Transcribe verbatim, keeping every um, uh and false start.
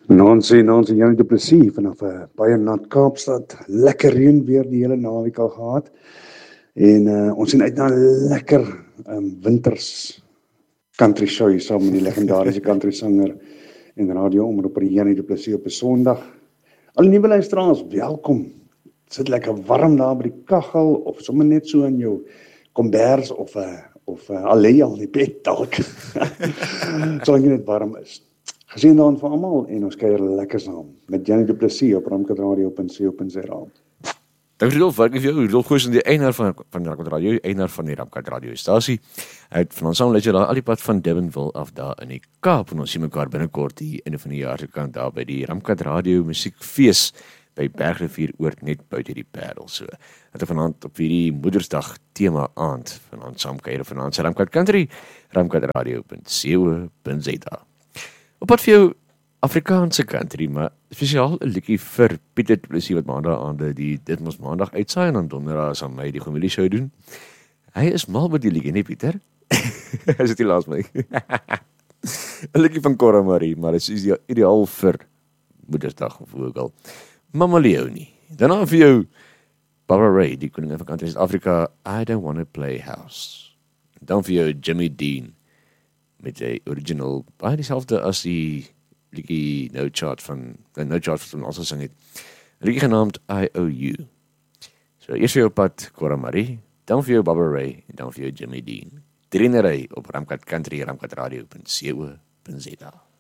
Nancy, Nancy, Janie du Plessis vanaf uh, baie nat Kaapstad. Lekker reën weer die hele naweek al gehad. En uh, ons sien uit na 'n lekker um, winters country show hier saam met die legendariese country sanger en radio-omroeper Janie du Plessis op 'n Sondag. Al die nuwe luisteraars, welkom. Sit lekker warm daar by die kaggel of sommer net so in jou kombers of 'n uh, of 'n uh, allei al die bed dalk. Solank jy net warm is. Gesien dan vir almal en ons kuier lekker saam met Janie du Plessis op Ramkat Radio punt co punt za. Dank Rudolf, wat ek vir jou, Rudolf Goosen, die eienaar van, van Ramkat Radio, eienaar van die Ramkat Radio stasie. Uit van ons saam let jy daar al die pad van Durbanville af daar in die Kaap, en ons sien mekaar binnekort die einde van die jaar se kant daar by die Ramkat Radio musiekfees by Bergrivier Oord net buite die Parel so. Dat ek vanaand op hierdie Moedersdag tema aand vanaand saam kuier vanaand se Ramkat Country, Ramkat Radio punt co punt za. Op pad vir jou Afrikaanse country, maar spesiaal 'n liedjie vir Pieter du Plessis wat maandag aande die dit mos maandag uitsaai en dan donderdag is aan my die familie show doen. Hy is mal met die liedjie, nee Pieter? Hy sit hier laas my. 'n Liedjie van Cora Marie, maar dit is ideaal vir Moedersdag of ook al. Mama Leonie. Daarna vir jou Barbara Ray, die koningin van country Suid-Afrika, I Don't Wanna Play House. Dan vir jou Jimmy Dean met die original, baie dieselfde as die liedjie No Charge van, No Charge van ons gesing het. Liedjie genaamd I O U. So, eers vir jou pad, Cora Marie, dan vir jou Barbara Ray, en dan vir jou Jimmy Dean. Trainery op Ramkat Country, Ramkat Radio punt co punt za.